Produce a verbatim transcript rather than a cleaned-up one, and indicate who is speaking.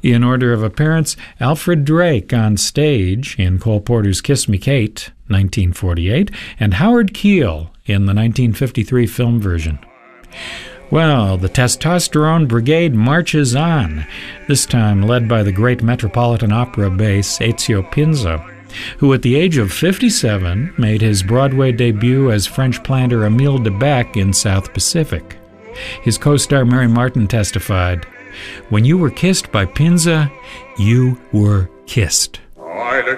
Speaker 1: In order of appearance, Alfred Drake on stage in Cole Porter's Kiss Me Kate, nineteen forty-eight, and Howard Keel in the nineteen fifty-three film version. Well, the Testosterone Brigade marches on, this time led by the great Metropolitan Opera bass Ezio Pinza, who at the age of fifty-seven made his Broadway debut as French planter Emile Debec in South Pacific. His co-star Mary Martin testified, "When you were kissed by Pinza, you were kissed."